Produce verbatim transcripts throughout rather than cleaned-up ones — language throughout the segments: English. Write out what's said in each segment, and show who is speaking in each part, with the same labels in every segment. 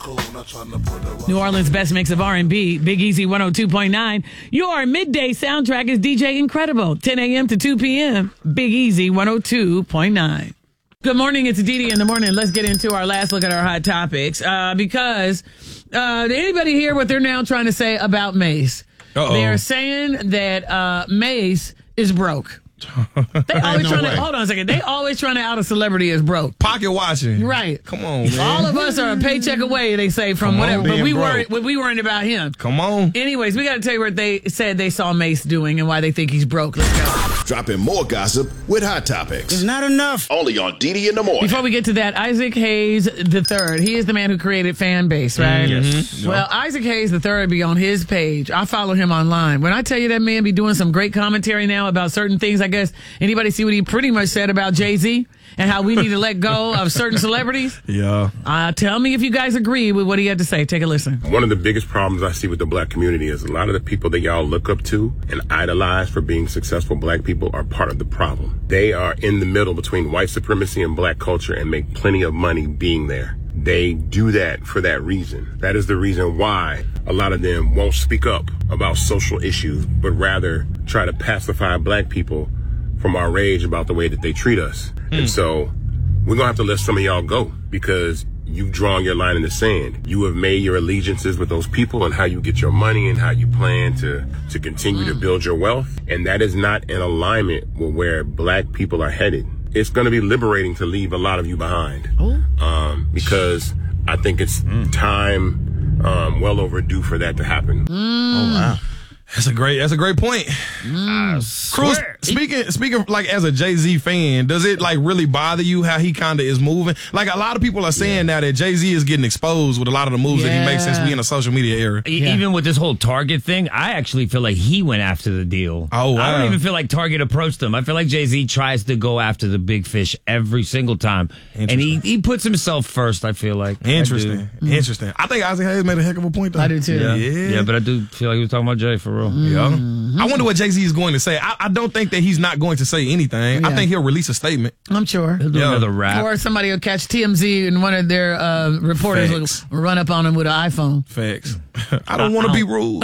Speaker 1: New Orleans' best mix of R and B, Big Easy one oh two point nine. Your midday soundtrack is D J Incredible, ten a.m. to two p.m. Big Easy one oh two point nine. Good morning, it's Dee Dee in the morning. Let's get into our last look at our hot topics. Uh, because, uh, did anybody hear what they're now trying to say about Mace?
Speaker 2: Uh-oh.
Speaker 1: They're saying that uh, Mace is broke. They always
Speaker 2: no
Speaker 1: trying
Speaker 2: way.
Speaker 1: to hold on a second. They always trying to out a celebrity as broke.
Speaker 2: Pocket watching.
Speaker 1: Right.
Speaker 2: Come on, man.
Speaker 1: All of us are a paycheck away, they say, from
Speaker 2: Come
Speaker 1: whatever.
Speaker 2: on,
Speaker 1: But
Speaker 2: being
Speaker 1: we
Speaker 2: broke.
Speaker 1: weren't we weren't about him.
Speaker 2: Come on.
Speaker 1: Anyways, we got to tell you what they said they saw Mace doing and why they think he's broke. Let's go.
Speaker 3: Dropping more gossip with Hot Topics.
Speaker 4: It's not enough.
Speaker 3: Only on D D in the morning.
Speaker 1: Before we get to that, Isaac Hayes the third. He is the man who created Fan Base, right?
Speaker 2: Yes.
Speaker 1: Well, Isaac Hayes the third be on his page. I follow him online. When I tell you that man be doing some great commentary now about certain things, I guess anybody see what he pretty much said about Jay-Z and how we need to let go of certain celebrities?
Speaker 2: Yeah.
Speaker 1: Uh, tell me if you guys agree with what he had to say. Take a listen.
Speaker 5: One of the biggest problems I see with the black community is a lot of the people that y'all look up to and idolize for being successful black people are part of the problem. They are in the middle between white supremacy and black culture and make plenty of money being there. They do that for that reason. That is the reason why a lot of them won't speak up about social issues, but rather try to pacify black people from our rage about the way that they treat us. And so we're gonna have to let some of y'all go because you've drawn your line in the sand. You have made your allegiances with those people and how you get your money and how you plan to, to continue to build your wealth. And that is not in alignment with where black people are headed. It's gonna be liberating to leave a lot of you behind. Um, because I think it's time, um, well overdue for that to happen.
Speaker 2: Oh, wow. That's a great. That's a great point. Cruz, speaking speaking like as a Jay-Z fan, does it like really bother you how he kind of is moving? Like a lot of people are saying yeah. now that Jay-Z is getting exposed with a lot of the moves
Speaker 1: yeah.
Speaker 2: that he makes since we in a social media era.
Speaker 6: E-
Speaker 1: Yeah.
Speaker 6: Even with this whole Target thing, I actually feel like he went after the deal.
Speaker 2: Oh, wow.
Speaker 6: I don't even feel like Target approached him. I feel like Jay-Z tries to go after the big fish every single time. And he, he puts himself first, I feel like.
Speaker 2: Interesting.
Speaker 6: I
Speaker 2: Interesting. I think Isaac Hayes made a heck of a point, though.
Speaker 1: I do too.
Speaker 6: yeah.
Speaker 2: Yeah.
Speaker 6: yeah, but I do feel like he was talking about Jay for real.
Speaker 2: Yeah. I wonder what Jay-Z is going to say. I, I don't think that he's not going to say anything.
Speaker 1: Yeah.
Speaker 2: I think he'll release a statement.
Speaker 1: I'm sure.
Speaker 6: He'll do
Speaker 2: Yeah.
Speaker 6: another rap.
Speaker 1: Or somebody will catch T M Z and one of their uh, reporters
Speaker 2: Facts.
Speaker 1: will run up on him with an iPhone.
Speaker 2: Facts. I don't want to be rude.
Speaker 6: But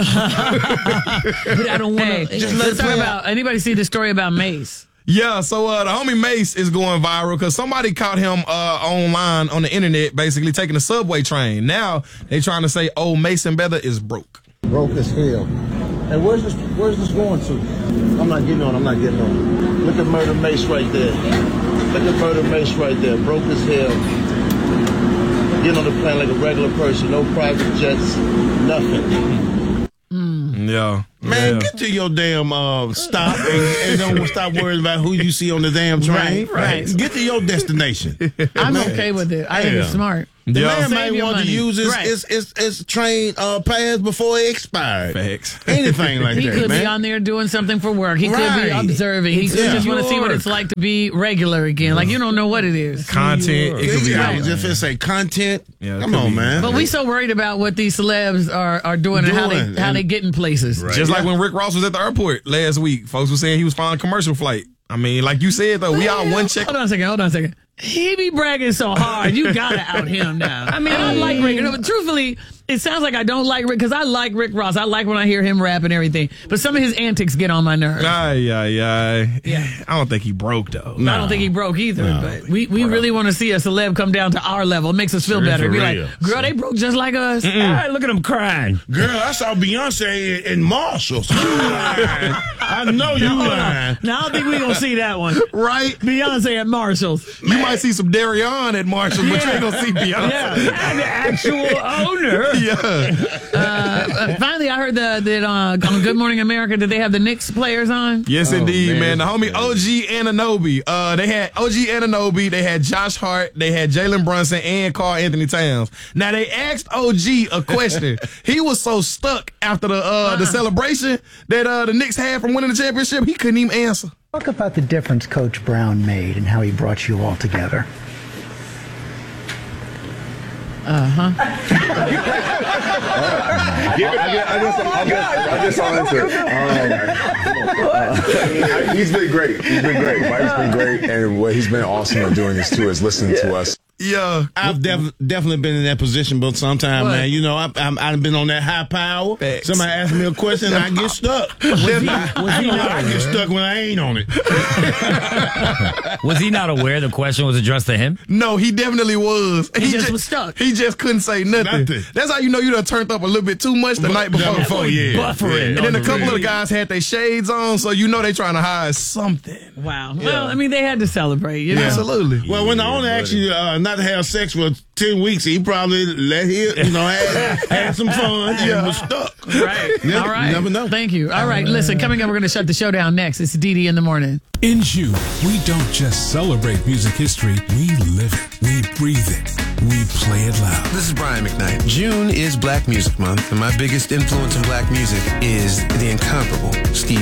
Speaker 6: I don't want
Speaker 1: Hey,
Speaker 6: to.
Speaker 1: let's talk about, anybody see the story about Mace?
Speaker 2: Yeah, so uh, the homie Mace is going viral because somebody caught him uh, online on the internet basically taking a subway train. Now they trying to say, oh, Mason Beather is broke.
Speaker 7: Broke as hell. And where's this where's this going to? I'm not getting on, I'm not getting on. Look at Murder Mace right there. Look at Murder Mace right there. Broke as hell. Getting on the plane like a regular person. No private jets, nothing.
Speaker 2: Yeah.
Speaker 4: Man,
Speaker 2: yeah.
Speaker 4: get to your damn uh, stop and, and don't stop worrying about who you see on the damn train.
Speaker 1: Right, right.
Speaker 4: Get to your destination.
Speaker 1: I'm okay with it. I think it's
Speaker 4: Yeah.
Speaker 1: smart.
Speaker 4: The
Speaker 2: Yeah.
Speaker 4: man
Speaker 1: Save
Speaker 4: might
Speaker 1: your
Speaker 4: want
Speaker 1: money.
Speaker 4: to use his,
Speaker 1: Right.
Speaker 4: his, his, his train uh, pass before it expired.
Speaker 2: Facts.
Speaker 4: Anything like
Speaker 1: He
Speaker 4: that,
Speaker 1: could
Speaker 4: man.
Speaker 1: be on there doing something for work. He could be
Speaker 4: Right.
Speaker 1: observing. He could
Speaker 4: Yeah.
Speaker 1: just want to see what
Speaker 4: Work.
Speaker 1: it's like to be regular again. Like, you don't know what it is.
Speaker 2: Content. It could be
Speaker 4: Yeah,
Speaker 2: anything.
Speaker 4: if it's a content,
Speaker 2: Yeah, it
Speaker 4: come
Speaker 2: could
Speaker 4: on,
Speaker 2: be.
Speaker 4: man.
Speaker 1: But we so worried about what these celebs are, are doing, and how
Speaker 4: Doing,
Speaker 1: they how
Speaker 4: and-
Speaker 1: they get in places.
Speaker 4: Right.
Speaker 2: Just like
Speaker 4: Yeah.
Speaker 2: when Rick Ross was at the airport last week, folks were saying he was flying a commercial flight. I mean, like you said, though, we all one check.
Speaker 1: Hold on a second. Hold on a second. He be bragging so hard. You gotta out him now. I mean, I like Rick. But truthfully, it sounds like I don't like Rick because I like Rick Ross. I like when I hear him rap and everything. But some of his antics get on my nerves.
Speaker 2: Ay, ay, ay.
Speaker 1: Yeah.
Speaker 2: I don't think he broke, though.
Speaker 1: I don't think he broke either. But we, we really want to see a celeb come down to our level. It makes us feel better.
Speaker 4: for
Speaker 1: Be
Speaker 4: real.
Speaker 1: like, girl, they broke just like us.
Speaker 6: Hey, look at him crying.
Speaker 4: Girl, I saw Beyonce in, in Marshalls. You lying. I know you lying.
Speaker 1: Now I don't think we're gonna see that one.
Speaker 2: Right?
Speaker 1: Beyonce at Marshall's.
Speaker 2: You might see some Darion at Marshall, but you ain't going to see Beyonce.
Speaker 1: Yeah.
Speaker 6: And the actual owner.
Speaker 2: Yeah.
Speaker 1: Uh, finally, I heard that that uh, on Good Morning America, did they have the Knicks players on?
Speaker 2: Yes, indeed, man.
Speaker 4: man.
Speaker 2: The homie O G Anunoby. Uh, they had O G Anunoby, they had Josh Hart, they had Jalen Brunson, and Karl Anthony Towns. Now, they asked O G a question. He was so stuck after the uh,
Speaker 1: Uh-uh.
Speaker 2: the celebration that uh, the Knicks had from winning the championship, he couldn't even answer.
Speaker 8: Talk about the difference Coach Brown made and how he brought you all together.
Speaker 9: I guess, I guess, I guess, I guess I'll answer. Um, uh, he's been great. He's been great. Mike's been great, and what he's been awesome at doing this too is listening to us.
Speaker 2: Yeah.
Speaker 4: I've def- definitely been in that position, but sometimes,
Speaker 1: What?
Speaker 4: man, you know, I, I'm, I've been on that high power.
Speaker 2: Facts.
Speaker 4: Somebody asks me a question, and I get stuck.
Speaker 6: Was he, was he
Speaker 4: I, know
Speaker 6: not
Speaker 4: I get stuck when I ain't on it.
Speaker 6: Was he not aware the question was addressed to him?
Speaker 2: No, he definitely was.
Speaker 1: He just was stuck.
Speaker 2: He just couldn't say nothing.
Speaker 4: Nothing.
Speaker 2: That's how you know you done turned up a little bit too much the night before.
Speaker 4: Before, yeah.
Speaker 6: Buffering.
Speaker 2: And then a
Speaker 6: on the
Speaker 2: couple of the
Speaker 6: radio.
Speaker 2: guys had their shades on, so you know they trying to hide something.
Speaker 1: Wow. Well, I mean, they had to celebrate. You know?
Speaker 2: Absolutely.
Speaker 4: Well, when the owner asks you uh, not to have sex for ten weeks, he probably let him, you know, have, have some fun and was stuck.
Speaker 1: Right.
Speaker 4: Yeah,
Speaker 1: All right.
Speaker 4: you never know.
Speaker 1: Thank you. All right. Listen, coming up, we're going to shut the show down next. It's D D in the morning.
Speaker 10: In June, we don't just celebrate music history, we live it, we breathe it, we play it loud.
Speaker 11: This is Brian McKnight. June is Black Music Month, and my biggest influence in black music is the incomparable Steve